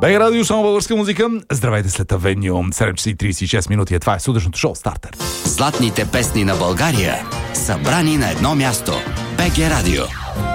БГ Радио, само българска музика. Здравейте след Авеню. 7 часа и 36 минути. Това е сутрешното шоу Стартер. Златните песни на България, събрани на едно място. БГ Радио.